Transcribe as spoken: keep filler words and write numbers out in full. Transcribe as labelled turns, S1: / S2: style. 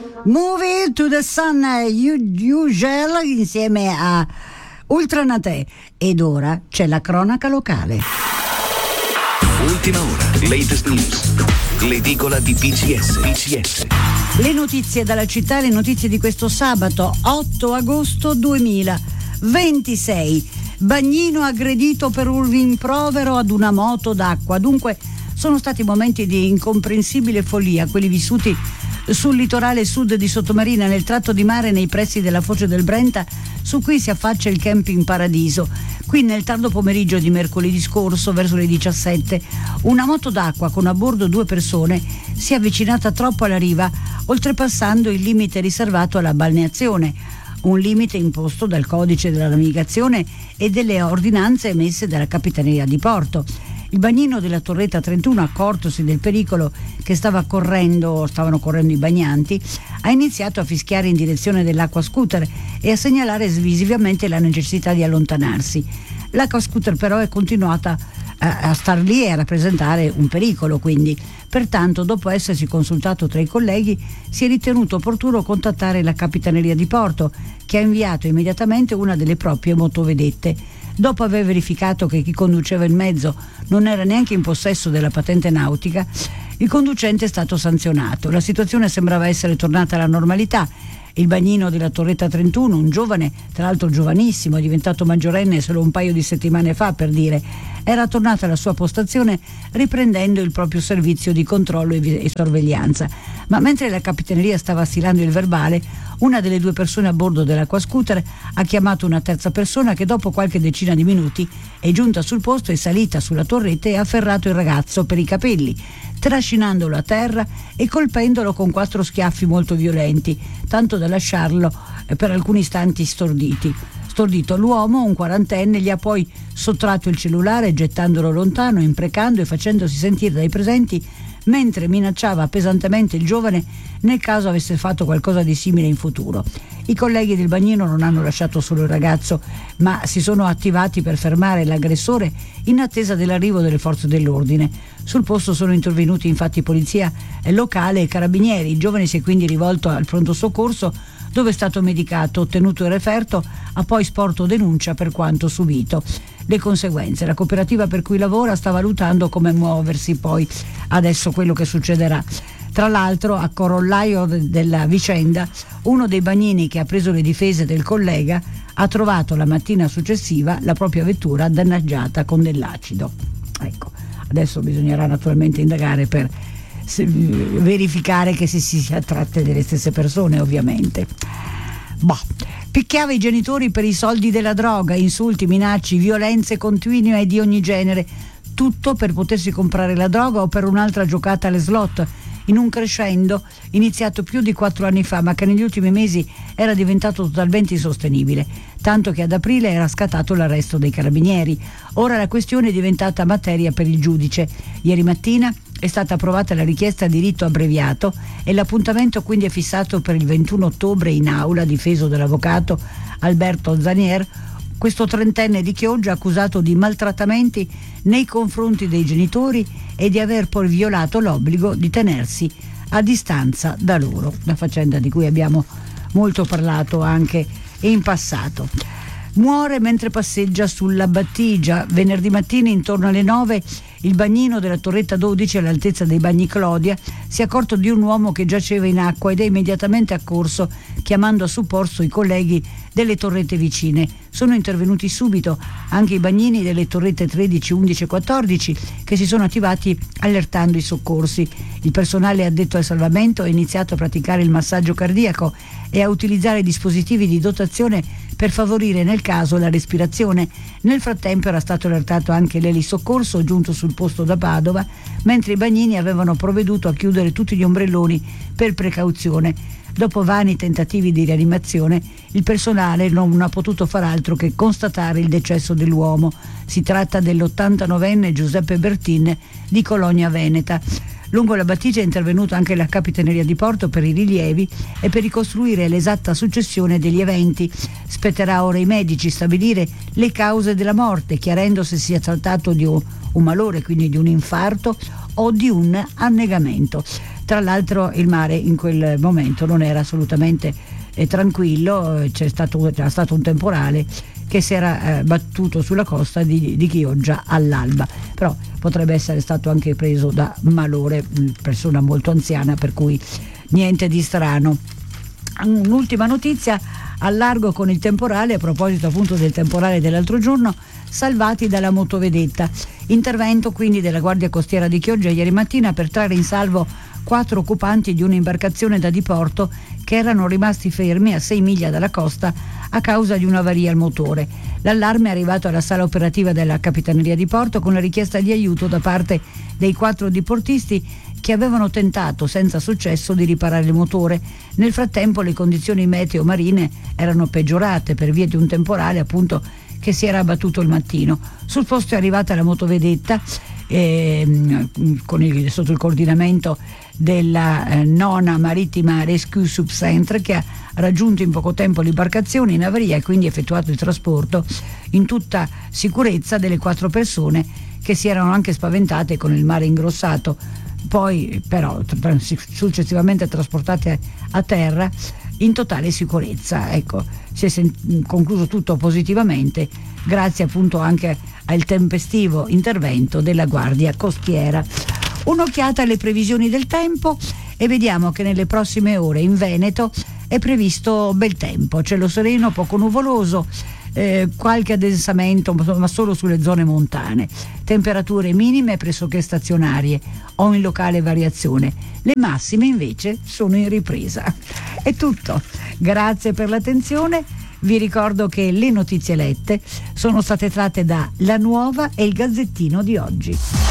S1: Move to the Sun, Usual insieme a Ultranate. Ed ora c'è la cronaca locale.
S2: Ultima ora, latest news, l'edicola di P C S. P C S.
S1: Le notizie dalla città, le notizie di questo sabato otto agosto duemilaventisei. Bagnino aggredito per un rimprovero ad una moto d'acqua. Dunque sono stati momenti di incomprensibile follia, quelli vissuti sul litorale sud di Sottomarina, nel tratto di mare nei pressi della foce del Brenta, su cui si affaccia il camping Paradiso. Qui nel tardo pomeriggio di mercoledì scorso, verso le diciassette, una moto d'acqua con a bordo due persone si è avvicinata troppo alla riva, oltrepassando il limite riservato alla balneazione, un limite imposto dal codice della navigazione e delle ordinanze emesse dalla Capitaneria di Porto. Il bagnino della Torretta trentuno, accortosi del pericolo che stava correndo, stavano correndo i bagnanti, ha iniziato a fischiare in direzione dell'acqua scooter e a segnalare visivamente la necessità di allontanarsi. L'acqua scooter però è continuata a, a star lì e a rappresentare un pericolo, quindi pertanto, dopo essersi consultato tra i colleghi, si è ritenuto opportuno contattare la Capitaneria di Porto, che ha inviato immediatamente una delle proprie motovedette. Dopo aver verificato che chi conduceva il mezzo non era neanche in possesso della patente nautica, il conducente è stato sanzionato. La situazione sembrava essere tornata alla normalità. Il bagnino della Torretta trentuno, un giovane, tra l'altro giovanissimo, diventato maggiorenne solo un paio di settimane fa, per dire, era tornato alla sua postazione riprendendo il proprio servizio di controllo e, vi- e sorveglianza. Ma mentre la Capitaneria stava stilando il verbale, una delle due persone a bordo dell'acqua scooter ha chiamato una terza persona che dopo qualche decina di minuti è giunta sul posto, è salita sulla torretta e ha afferrato il ragazzo per i capelli, trascinandolo a terra e colpendolo con quattro schiaffi molto violenti, tanto da lasciarlo per alcuni istanti storditi. Stordito, l'uomo, un quarantenne, gli ha poi sottratto il cellulare gettandolo lontano, imprecando e facendosi sentire dai presenti mentre minacciava pesantemente il giovane nel caso avesse fatto qualcosa di simile in futuro. I colleghi del bagnino non hanno lasciato solo il ragazzo, ma si sono attivati per fermare l'aggressore in attesa dell'arrivo delle forze dell'ordine. Sul posto sono intervenuti infatti polizia locale e carabinieri. Il giovane si è quindi rivolto al pronto soccorso, dove è stato medicato, ottenuto il referto, ha poi sporto denuncia per quanto subito. Le conseguenze: la cooperativa per cui lavora sta valutando come muoversi poi adesso quello che succederà. Tra l'altro, a corollario della vicenda, uno dei bagnini che ha preso le difese del collega ha trovato la mattina successiva la propria vettura danneggiata con dell'acido. Ecco, adesso bisognerà naturalmente indagare per verificare che si sia tratte delle stesse persone, ovviamente. Boh. Picchiava i genitori per i soldi della droga, insulti, minacce, violenze continue e di ogni genere, tutto per potersi comprare la droga o per un'altra giocata alle slot, in un crescendo iniziato più di quattro anni fa, ma che negli ultimi mesi era diventato totalmente insostenibile, tanto che ad aprile era scattato l'arresto dei carabinieri. Ora la questione è diventata materia per il giudice. Ieri mattina è stata approvata la richiesta di rito abbreviato e l'appuntamento quindi è fissato per il ventuno ottobre in aula, difeso dall'avvocato Alberto Zanier, questo trentenne di Chioggia accusato di maltrattamenti nei confronti dei genitori e di aver poi violato l'obbligo di tenersi a distanza da loro, la faccenda di cui abbiamo molto parlato anche in passato. Muore mentre passeggia sulla Battigia. Venerdì mattina intorno alle nove il bagnino della Torretta dodici, all'altezza dei Bagni Clodia, si è accorto di un uomo che giaceva in acqua ed è immediatamente accorso, chiamando a supporto i colleghi delle torrette vicine. Sono intervenuti subito anche i bagnini delle torrette tredici, undici e quattordici, che si sono attivati allertando i soccorsi. Il personale addetto al salvamento ha iniziato a praticare il massaggio cardiaco e a utilizzare dispositivi di dotazione per favorire nel caso la respirazione. Nel frattempo era stato allertato anche l'elisoccorso giunto sul posto da Padova, mentre i bagnini avevano provveduto a chiudere tutti gli ombrelloni per precauzione. Dopo vani tentativi di rianimazione, il personale non ha potuto far altro che constatare il decesso dell'uomo. Si tratta dell'ottantanovenne Giuseppe Bertin di Colonia Veneta. Lungo la Battigia è intervenuta anche la Capitaneria di Porto per i rilievi e per ricostruire l'esatta successione degli eventi. Spetterà ora ai medici stabilire le cause della morte, chiarendo se sia trattato di un malore, quindi di un infarto o di un annegamento. Tra l'altro il mare in quel momento non era assolutamente eh, tranquillo, c'è stato, c'era stato un temporale che si era eh, battuto sulla costa di, di Chioggia all'alba, però potrebbe essere stato anche preso da malore, persona molto anziana, per cui niente di strano. Un'ultima notizia al largo con il temporale, a proposito appunto del temporale dell'altro giorno, salvati dalla motovedetta. Intervento quindi della Guardia Costiera di Chioggia ieri mattina per trarre in salvo quattro occupanti di un'imbarcazione da diporto che erano rimasti fermi a sei miglia dalla costa a causa di un'avaria al motore. L'allarme è arrivato alla sala operativa della Capitaneria di Porto con la richiesta di aiuto da parte dei quattro diportisti che avevano tentato senza successo di riparare il motore. Nel frattempo le condizioni meteo marine erano peggiorate per via di un temporale appunto che si era abbattuto il mattino. Sul posto è arrivata la motovedetta eh, con il, sotto il coordinamento della eh, nona Marittima Rescue Subcenter, che ha raggiunto in poco tempo l'imbarcazione in avaria e quindi effettuato il trasporto in tutta sicurezza delle quattro persone che si erano anche spaventate con il mare ingrossato, poi però tra- successivamente trasportate a terra in totale sicurezza. Ecco, si è sen- concluso tutto positivamente grazie appunto anche al tempestivo intervento della Guardia Costiera. Un'occhiata alle previsioni del tempo e vediamo che nelle prossime ore in Veneto è previsto bel tempo, cielo sereno, poco nuvoloso, eh, qualche addensamento ma solo sulle zone montane, temperature minime pressoché stazionarie o in locale variazione, le massime invece sono in ripresa. È tutto, grazie per l'attenzione. Vi ricordo che le notizie lette sono state tratte da La Nuova e il Gazzettino di oggi.